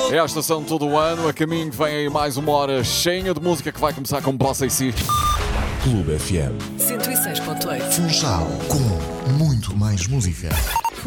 É a estação de todo o ano, a caminho vem aí mais uma hora cheia de música que vai começar com Bossa e Si. Clube FM 106.8. Funchal com muito mais música.